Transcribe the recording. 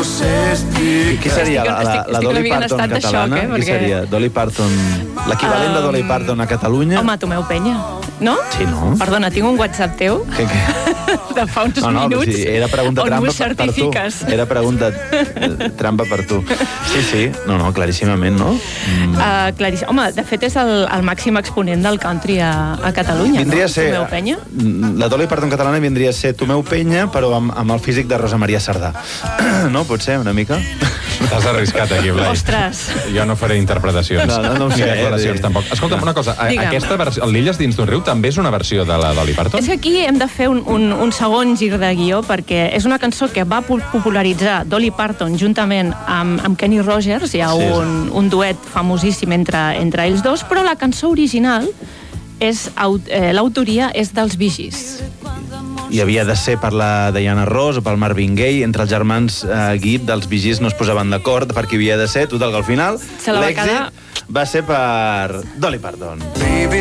Qui seria la Dolly Parton catalana? Qui seria? Dolly Parton, l'equivalent de Dolly Parton a Catalunya? Home, Tomeu Penya, no? Sí, no? Perdona, tinc un WhatsApp teu de fa uns minuts era pregunta on trampa m'ho certifiques. per tu. Era pregunta trampa per tu. Sí, no, claríssimament, no? Claríssim. Home, de fet és el màxim exponent del country a Catalunya, vindria no? A ser, Tomeu Penya? La Dolly Parton catalana vindria a ser Tomeu Penya, però amb el físic de Rosa Maria Sardà. No? Pot ser, una mica? T'has arriscat aquí, Blai. Ostres. Jo no faré interpretacions. No ho sé. Ni declaracions, tampoc. Escolta'm, una cosa. Aquesta versió, l'Illes dins d'un riu, també és una versió de la Dolly Parton? És que aquí hem de fer un segon gir de guió, perquè és una cançó que va popularitzar Dolly Parton juntament amb Kenny Rogers. Hi ha un duet famosíssim entre ells dos, però la cançó original, l'autoria és dels Bee Gees. I havia de ser per la Diana Ross o pel Marvin Gaye. Entre els germans Guit dels Bee Gees no es posaven d'acord per qui havia de ser. Total, que al final l'èxit va ser per Dolly Parton.